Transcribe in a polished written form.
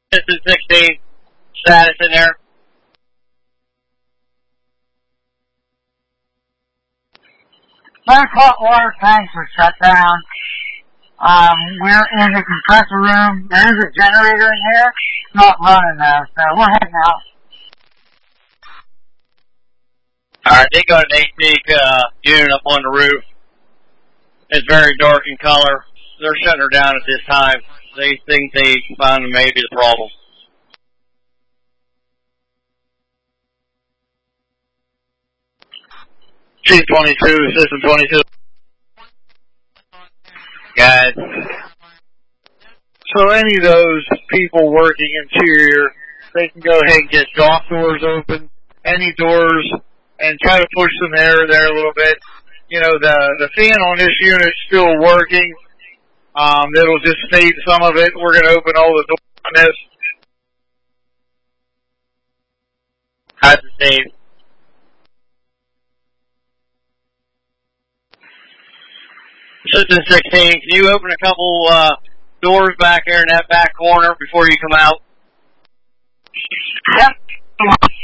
Assistant 16, status in there. Both hot water tanks are shut down. We're in the compressor room. There is a generator in here. It's not running though, so we're heading out. Alright, they got an 8-peak unit up on the roof. It's very dark in color. They're shutting her down at this time. They think they found maybe the problem. Chief 22, System 22. Guys. So any of those people working interior, they can go ahead and get dock doors open, any doors, and try to push some air there a little bit. You know, the fan on this unit's still working. It'll just fade some of it. We're going to open all the doors on this. How's it, Dave? System 16, can you open a couple doors back there in that back corner before you come out? Yep.